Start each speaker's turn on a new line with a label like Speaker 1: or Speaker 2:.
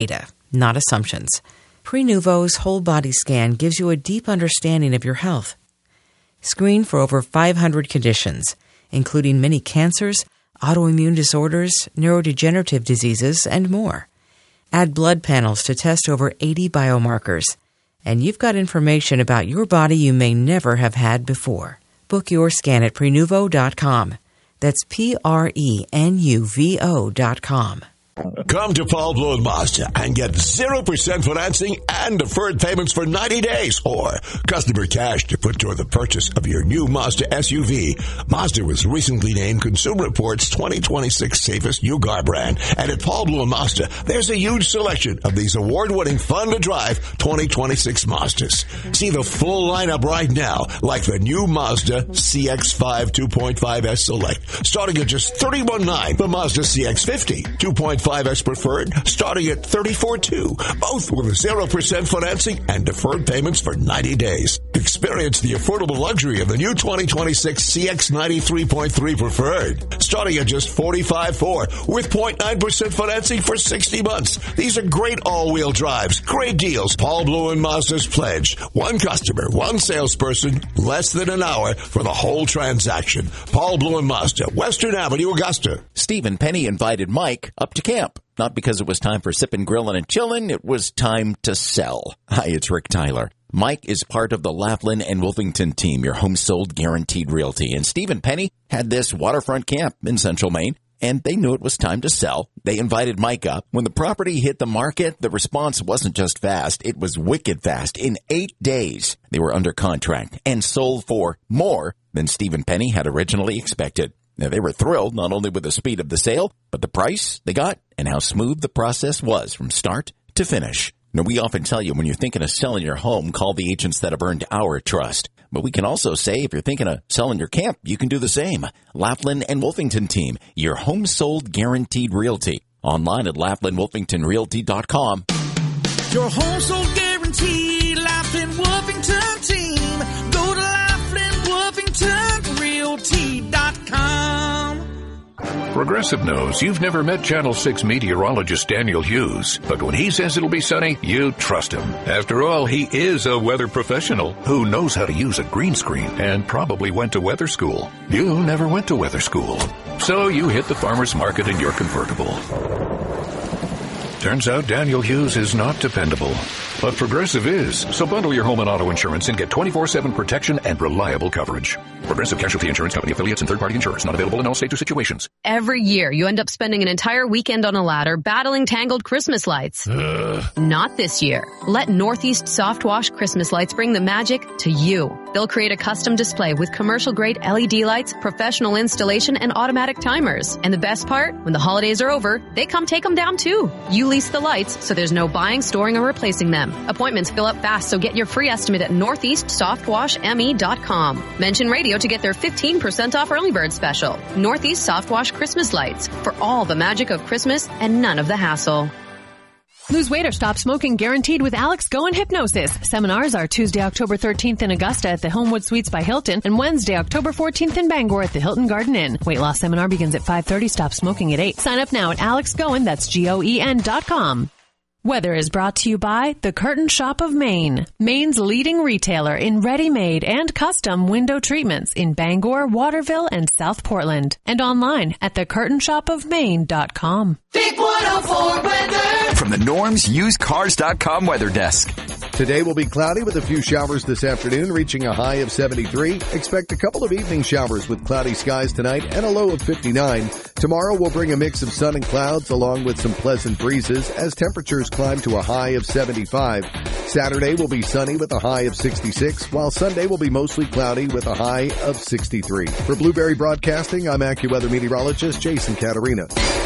Speaker 1: data, not assumptions. Prenuvo's whole body scan gives you a deep understanding of your health. Screen for over 500 conditions, including many cancers, autoimmune disorders, neurodegenerative diseases, and more. Add blood panels to test over 80 biomarkers. And you've got information about your body you may never have had before. Book your scan at Prenuvo.com. That's Prenuvo.com.
Speaker 2: Come to Paul Bloom Mazda and get 0% financing and deferred payments for 90 days or customer cash to put toward the purchase of your new Mazda SUV. Mazda was recently named Consumer Reports 2026 safest new car brand. And at Paul Bloom Mazda, there's a huge selection of these award-winning fun-to-drive 2026 Mazdas. See the full lineup right now, like the new Mazda CX-5 2.5S Select, starting at just $31,900. The Mazda CX-50 2.5S Preferred, starting at $34,200, both with 0% financing and deferred payments for 90 days. Experience the affordable luxury of the new 2026 CX-90 3.3 Preferred, starting at just $45,400 with 0.9% financing for 60 months. These are great all-wheel drives, great deals. Paul Bloom and Mazda's pledge: one customer, one salesperson, less than an hour for the whole transaction. Paul Bloom and Mazda, Western Avenue, Augusta.
Speaker 3: Stephen Penny invited Mike up to camp. Not because it was time for sipping, grilling, and chilling. It was time to sell. Hi, it's Rick Tyler. Mike is part of the Laughlin and Wolfington team, your home sold guaranteed realty. And Stephen Penny had this waterfront camp in Central Maine, and they knew it was time to sell. They invited Mike up. When the property hit the market, the response wasn't just fast. It was wicked fast. In 8 days, they were under contract and sold for more than Stephen Penny had originally expected. Now, they were thrilled not only with the speed of the sale, but the price they got and how smooth the process was from start to finish. Now, we often tell you when you're thinking of selling your home, call the agents that have earned our trust. But we can also say if you're thinking of selling your camp, you can do the same. Laughlin and Wolfington team, your home sold guaranteed realty. Online at LaughlinWolfingtonRealty.com.
Speaker 4: Your home sold guaranteed, Laughlin Wolfington team. Go to LaughlinWolfingtonRealty.com.
Speaker 5: Progressive knows you've never met Channel 6 meteorologist Daniel Hughes, but when he says it'll be sunny, you trust him. After all, he is a weather professional who knows how to use a green screen and probably went to weather school. You never went to weather school, so you hit the farmer's market in your convertible. Turns out Daniel Hughes is not dependable, but Progressive is. So bundle your home and auto insurance and get 24/7 protection and reliable coverage. Progressive Casualty Insurance Company, affiliates, and third-party insurers. Not available in all states or situations.
Speaker 6: Every year, you end up spending an entire weekend on a ladder battling tangled Christmas lights. Not this year. Let Northeast Soft Wash Christmas Lights bring the magic to you. They'll create a custom display with commercial-grade LED lights, professional installation, and automatic timers. And the best part? When the holidays are over, they come take them down, too. You lease the lights, so there's no buying, storing, or replacing them. Appointments fill up fast, so get your free estimate at northeastsoftwashme.com. Mention radio to get their 15% off early bird special. Northeast Soft Wash Christmas Lights. For all the magic of Christmas and none of the hassle.
Speaker 7: Lose weight or stop smoking guaranteed with Alex Go and Hypnosis. Seminars are Tuesday, October 13th in Augusta at the Homewood Suites by Hilton and Wednesday, October 14th in Bangor at the Hilton Garden Inn. Weight loss seminar begins at 5:30. Stop smoking at 8. Sign up now at AlexGoen, that's GOEN.com. Weather is brought to you by The Curtain Shop of Maine, Maine's leading retailer in ready-made and custom window treatments in Bangor, Waterville, and South Portland. And online at thecurtainshopofmaine.com.
Speaker 4: Big 104 weather.
Speaker 8: From the NormsUsedCars.com weather desk.
Speaker 9: Today will be cloudy with a few showers this afternoon, reaching a high of 73. Expect a couple of evening showers with cloudy skies tonight and a low of 59. Tomorrow will bring a mix of sun and clouds along with some pleasant breezes as temperatures climb to a high of 75. Saturday will be sunny with a high of 66, while Sunday will be mostly cloudy with a high of 63. For Blueberry Broadcasting, I'm AccuWeather meteorologist Jason Caterina.